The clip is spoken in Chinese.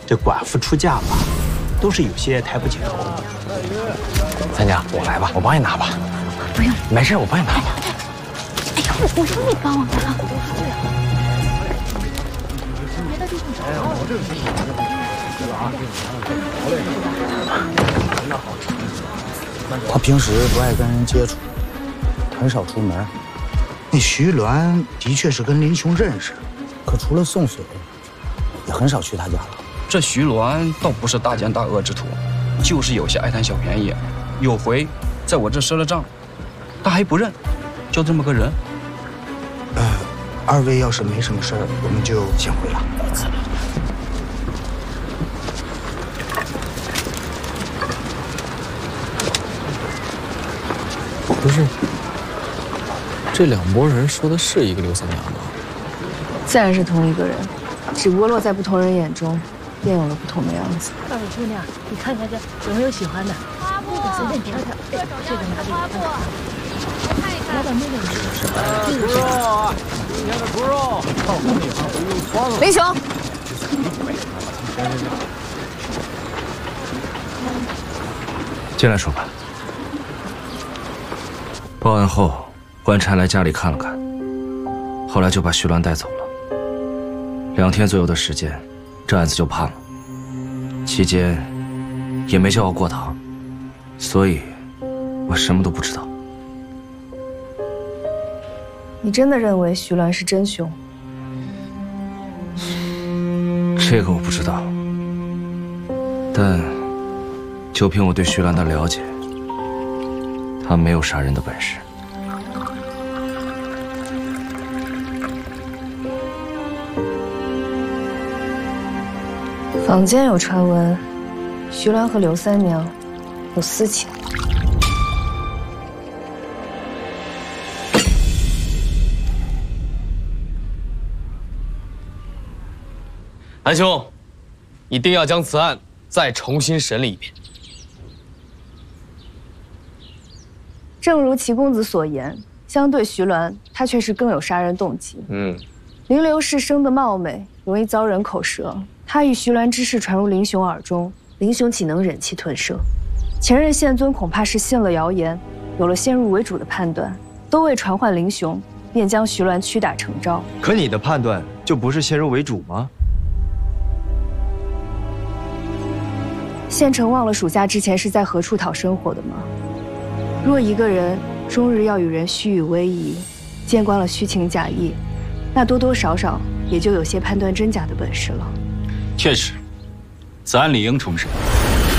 这寡妇出嫁吧，都是有些抬不起头。 三娘，我来吧，我帮你拿吧。 不用， 没事，我帮你拿吧。 哎呀，我说你帮我拿。 他平时不爱跟人接触，很少出门。 那徐鸾的确是跟林雄认识， 可除了送水，也很少去他家了。 这徐鸾倒不是大奸大恶之徒，就是有些爱贪小便宜。有回在我这赊了账，他还不认，就这么个人。 二位要是没什么事儿，我们就先回了。 不是，这两拨人说的是一个刘三娘吗？ 自然是同一个人，只不过落在不同人眼中，便有了不同的样子。 二位姑娘，你看看这有没有喜欢的？那个随便挑挑，哎，这个哪里看看？老板那个猪肉，今天的猪肉， 林雄， 进来说吧。报案后，官差来家里看了看，后来就把徐鸾带走了。2天左右的时间，这案子就判了。期间也没叫我过堂，所以我什么都不知道。 你真的认为徐鸾是真凶？ 这个我不知道，但就凭我对徐鸾的了解，他没有杀人的本事。 坊间有传闻，徐鸾和刘三娘有私情。 韩兄，一定要将此案再重新审理一遍。 正如齐公子所言，相对徐鸾，他却是更有杀人动机。林刘氏生得貌美，容易遭人口舌。他与徐鸾之事传入林雄耳中，林雄岂能忍气吞声？前任县尊恐怕是信了谣言，有了先入为主的判断，都为传唤林雄，便将徐鸾屈打成招。 可你的判断就不是先入为主吗？ 县城忘了属下之前是在何处讨生活的吗？若一个人终日要与人虚与委蛇，见惯了虚情假意，那多多少少也就有些判断真假的本事了。 确实，此案理应重审。